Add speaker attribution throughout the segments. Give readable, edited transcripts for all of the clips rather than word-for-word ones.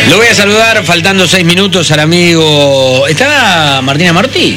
Speaker 1: Lo voy a saludar faltando 6 minutos al amigo. ¿Está Martín Amartí?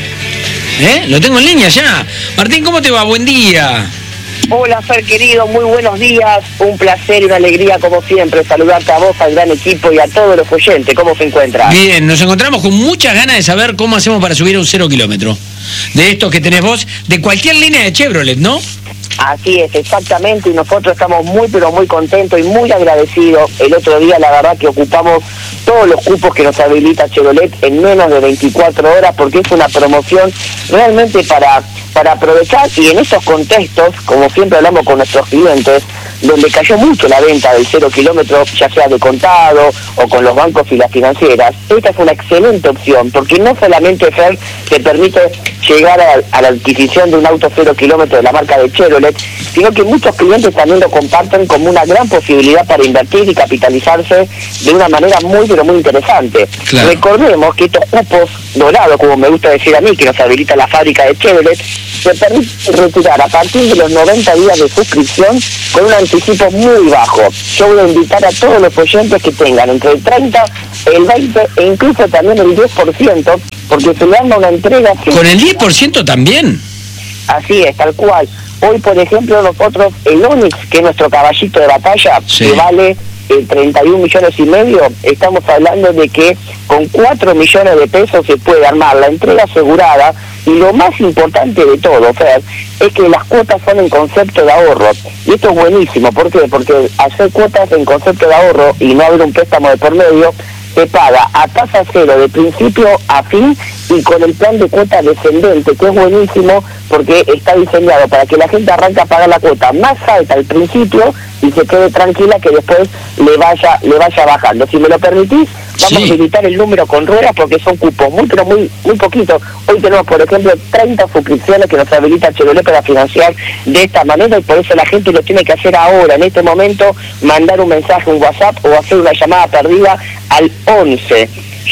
Speaker 1: Lo tengo en línea ya. Martín, ¿cómo te va? Buen día.
Speaker 2: Hola, Fer querido, muy buenos días. Un placer y una alegría, como siempre, saludarte a vos, al gran equipo y a todos los oyentes. ¿Cómo se encuentra?
Speaker 1: Bien, nos encontramos con muchas ganas de saber cómo hacemos para subir a un 0 kilómetro. De estos que tenés vos, de cualquier línea de Chevrolet, ¿no?
Speaker 2: Así es, exactamente, y nosotros estamos muy, pero muy contentos y muy agradecidos. El otro día, la verdad, que ocupamos todos los cupos que nos habilita Chevrolet en menos de 24 horas, porque es una promoción realmente para aprovechar, y en estos contextos, como siempre hablamos con nuestros clientes, donde cayó mucho la venta del 0 kilómetro, ya sea de contado o con los bancos y las financieras, esta es una excelente opción, porque no solamente, Fer, te permite llegar a la adquisición de un auto 0 kilómetro de la marca de Chevrolet, sino que muchos clientes también lo comparten como una gran posibilidad para invertir y capitalizarse de una manera muy, pero muy interesante. Claro. Recordemos que estos cupos dorados, como me gusta decir a mí, que nos habilita la fábrica de Chevrolet, se permite retirar a partir de los 90 días de suscripción con un anticipo muy bajo. Yo voy a invitar a todos los oyentes que tengan entre el 30, el 20 e incluso también el 10%, porque se le da una entrega...
Speaker 1: ¿Con el 10% también?
Speaker 2: Así es, tal cual. Hoy, por ejemplo, nosotros, el Onix, que es nuestro caballito de batalla, sí, que vale 31 millones y medio, estamos hablando de que con 4 millones de pesos se puede armar la entrega asegurada, y lo más importante de todo, Fer, es que las cuotas son en concepto de ahorro. Y esto es buenísimo. ¿Por qué? Porque hacer cuotas en concepto de ahorro y no haber un préstamo de por medio, se paga a tasa cero de principio a fin y con el plan de cuota descendente, que es buenísimo porque está diseñado para que la gente arranque a pagar la cuota más alta al principio y se quede tranquila que después le vaya bajando. Si me lo permitís, vamos a habilitar el número con ruedas porque son cupos muy, pero muy poquitos. Hoy tenemos, por ejemplo, 30 suscripciones que nos habilita Chevrolet para financiar de esta manera, y por eso la gente lo tiene que hacer ahora, en este momento, mandar un mensaje, un WhatsApp o hacer una llamada perdida al 11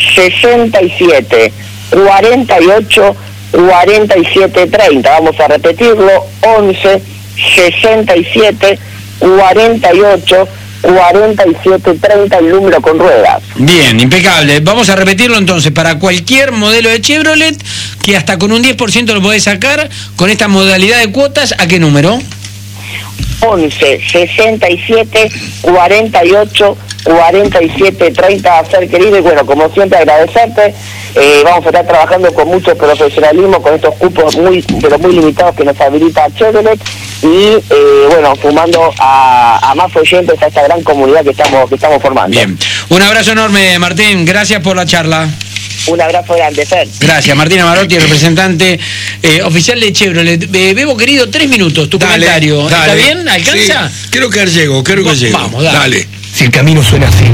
Speaker 2: 67 48 47 30. Vamos a repetirlo: 11 67 48 47 30, el número con ruedas.
Speaker 1: Bien, impecable. Vamos a repetirlo entonces, para cualquier modelo de Chevrolet, que hasta con un 10% lo podés sacar, con esta modalidad de cuotas, ¿a qué número?
Speaker 2: 11 67 48 47 30, a ser querido, y bueno, como siempre agradecerte. Vamos a estar trabajando con mucho profesionalismo con estos cupos muy, pero muy limitados que nos habilita Chevrolet, y bueno, sumando a más oyentes a esta gran comunidad que estamos formando. Bien,
Speaker 1: un abrazo enorme, Martín, gracias por la charla.
Speaker 2: Un abrazo grande, Fer.
Speaker 1: Gracias, Martín Amarotti, representante oficial de Chevrolet. Bebo, querido, 3 minutos, tu comentario.
Speaker 3: Dale.
Speaker 1: ¿Está bien? ¿Alcanza?
Speaker 3: Sí, creo que llego.
Speaker 1: Vamos, dale.
Speaker 4: Si el camino suena así,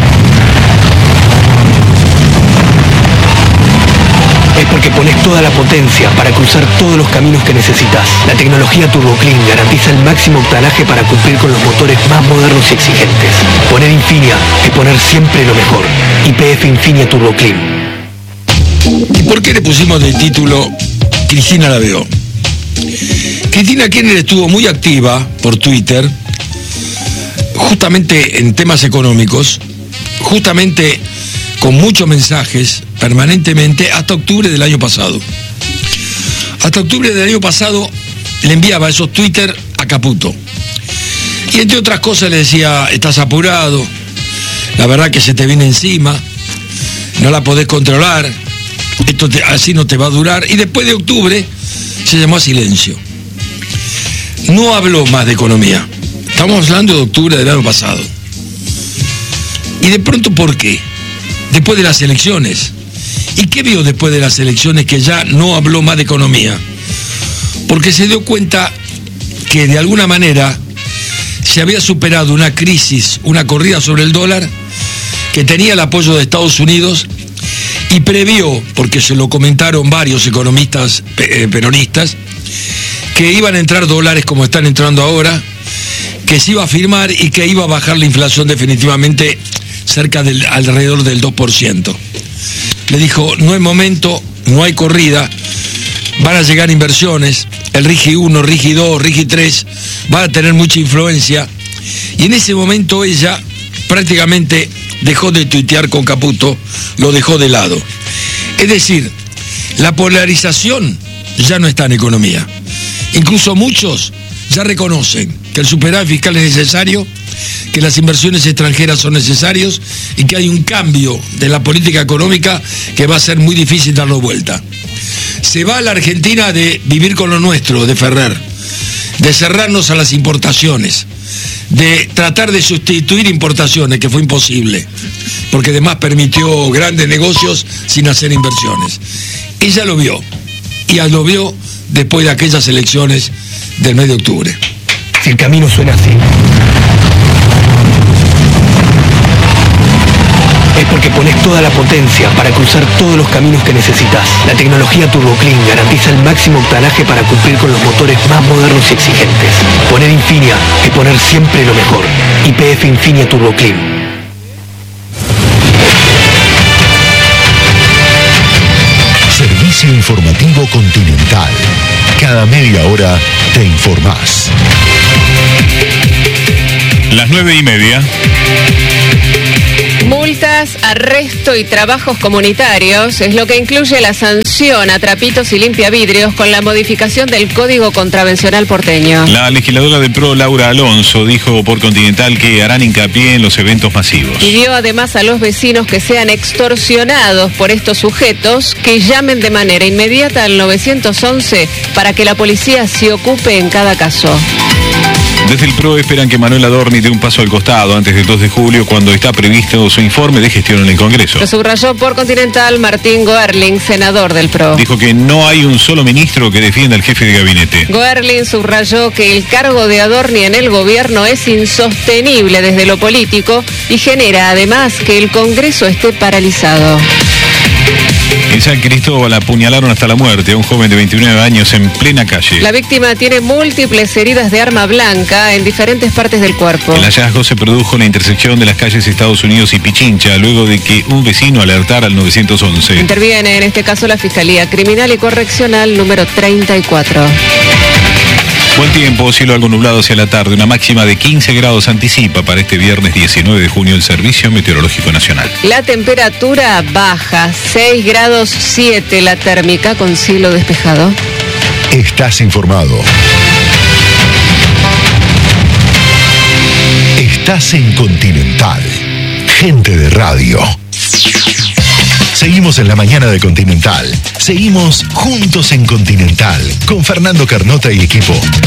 Speaker 4: es porque pones toda la potencia para cruzar todos los caminos que necesitas. La tecnología Turbo Clean garantiza el máximo octanaje para cumplir con los motores más modernos y exigentes. Poner Infinia es poner siempre lo mejor. YPF Infinia Turbo Clean.
Speaker 3: ¿Y por qué le pusimos de título Cristina la veo? Cristina Kirchner estuvo muy activa por Twitter, justamente en temas económicos, justamente con muchos mensajes permanentemente, hasta octubre del año pasado. Hasta octubre del año pasado le enviaba esos Twitter a Caputo. Y entre otras cosas le decía: estás apurado, la verdad que se te viene encima, no la podés controlar, esto así no te va a durar. Y después de octubre se llamó a silencio. No habló más de economía. Estamos hablando de octubre del año pasado. Y de pronto, ¿por qué? Después de las elecciones. ¿Y qué vio después de las elecciones que ya no habló más de economía? Porque se dio cuenta que de alguna manera se había superado una crisis, una corrida sobre el dólar, que tenía el apoyo de Estados Unidos, y previó, porque se lo comentaron varios economistas peronistas, que iban a entrar dólares como están entrando ahora, que se iba a firmar y que iba a bajar la inflación definitivamente alrededor del 2%. Le dijo: no es momento, no hay corrida, van a llegar inversiones, el RIGI 1, RIGI 2, RIGI 3 van a tener mucha influencia. Y en ese momento ella prácticamente dejó de tuitear con Caputo, lo dejó de lado. Es decir, la polarización ya no está en economía. Incluso muchos ya reconocen que el superávit fiscal es necesario, que las inversiones extranjeras son necesarios y que hay un cambio de la política económica que va a ser muy difícil darlo vuelta. Se va a la Argentina de vivir con lo nuestro, de Ferrer, de cerrarnos a las importaciones, de tratar de sustituir importaciones, que fue imposible, porque además permitió grandes negocios sin hacer inversiones. Ella lo vio, y lo vio después de aquellas elecciones del mes de octubre.
Speaker 4: Si el camino suena así, es porque pones toda la potencia para cruzar todos los caminos que necesitas. La tecnología Turbo Clean garantiza el máximo octanaje para cumplir con los motores más modernos y exigentes. Poner Infinia es poner siempre lo mejor. YPF Infinia Turbo Clean.
Speaker 5: Servicio informativo Continental. Cada media hora te informás.
Speaker 6: Las 9:30.
Speaker 7: Multas, arresto y trabajos comunitarios es lo que incluye la sanción a trapitos y limpiavidrios con la modificación del Código Contravencional porteño.
Speaker 6: La legisladora del PRO, Laura Alonso, dijo por Continental que harán hincapié en los eventos masivos.
Speaker 7: Pidió además a los vecinos que sean extorsionados por estos sujetos que llamen de manera inmediata al 911 para que la policía se ocupe en cada caso.
Speaker 6: Desde el PRO esperan que Manuel Adorni dé un paso al costado antes del 2 de julio, cuando está previsto su informe de gestión en el Congreso.
Speaker 7: Lo subrayó por Continental Martín Goerling, senador del PRO.
Speaker 6: Dijo que no hay un solo ministro que defienda al jefe de gabinete.
Speaker 7: Goerling subrayó que el cargo de Adorni en el gobierno es insostenible desde lo político y genera además que el Congreso esté paralizado.
Speaker 6: En San Cristóbal apuñalaron hasta la muerte a un joven de 29 años en plena calle.
Speaker 7: La víctima tiene múltiples heridas de arma blanca en diferentes partes del cuerpo.
Speaker 6: El hallazgo se produjo en la intersección de las calles Estados Unidos y Pichincha, luego de que un vecino alertara al 911.
Speaker 7: Interviene en este caso la Fiscalía Criminal y Correccional número 34.
Speaker 6: Buen tiempo, cielo algo nublado hacia la tarde, una máxima de 15 grados anticipa para este viernes 19 de junio el Servicio Meteorológico Nacional.
Speaker 7: La temperatura baja, 6 grados 7 la térmica con cielo despejado.
Speaker 5: Estás informado. Estás en Continental. Gente de radio. Seguimos en la mañana de Continental. Seguimos juntos en Continental con Fernando Carnota y equipo.